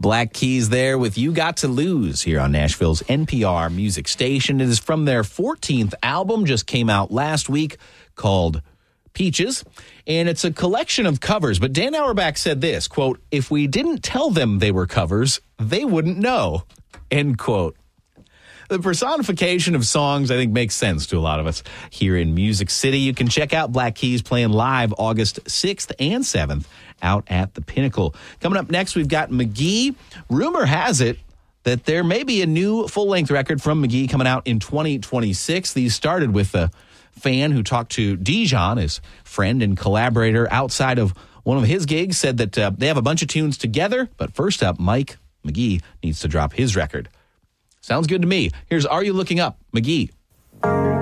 Black Keys there with You Got to Lose here on Nashville's NPR music station. It is from their 14th album, just came out last week, called Peaches. And it's a collection of covers. But Dan Auerbach said this, quote, "If we didn't tell them they were covers, they wouldn't know," end quote. The personification of songs, I think, makes sense to a lot of us here in Music City. You can check out Black Keys playing live August 6th and 7th out at the Pinnacle. Coming up next, we've got McGee. Rumor has it that there may be a new full-length record from McGee coming out in 2026. These started with a fan who talked to Dijon, his friend and collaborator, outside of one of his gigs, said that they have a bunch of tunes together. But first up, Mike McGee needs to drop his record. Sounds good to me. Here's Are You Looking Up, McGee.